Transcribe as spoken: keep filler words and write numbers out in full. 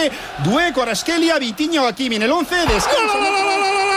Doué, Kvaratskhelia, Vitinha o Hakimi en el once. Descansa.